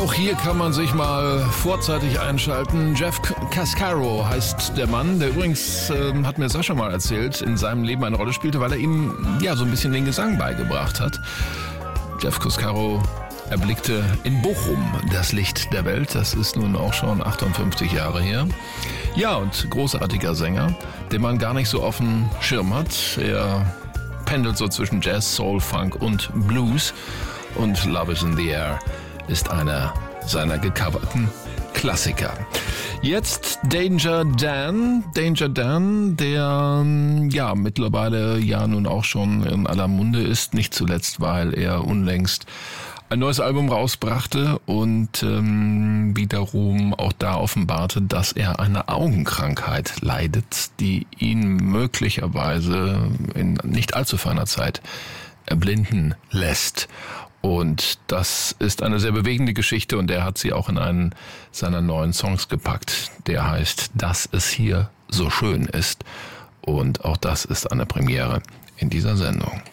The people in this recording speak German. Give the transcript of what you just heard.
Auch hier kann man sich mal vorzeitig einschalten. Jeff Cascaro heißt der Mann, der übrigens, hat mir Sascha mal erzählt, in seinem Leben eine Rolle spielte, weil er ihm ja so ein bisschen den Gesang beigebracht hat. Jeff Cascaro erblickte in Bochum das Licht der Welt. Das ist nun auch schon 58 Jahre her. Ja, und großartiger Sänger, den man gar nicht so auf dem Schirm hat. Er pendelt so zwischen Jazz, Soul, Funk und Blues. Und Love is in the Air ist einer seiner gecoverten Klassiker. Jetzt Danger Dan. Danger Dan, der ja mittlerweile ja nun auch schon in aller Munde ist. Nicht zuletzt, weil er unlängst ein neues Album rausbrachte und wiederum auch da offenbarte, dass er eine Augenkrankheit leidet, die ihn möglicherweise in nicht allzu ferner Zeit erblinden lässt. Und das ist eine sehr bewegende Geschichte und er hat sie auch in einen seiner neuen Songs gepackt. Der heißt, dass es hier so schön ist. Und auch das ist eine Premiere in dieser Sendung.